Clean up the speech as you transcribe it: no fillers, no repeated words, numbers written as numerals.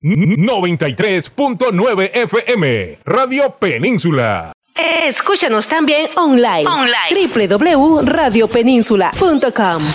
93.9 FM, Radio Península. Escúchanos también online. www.radiopeninsula.com.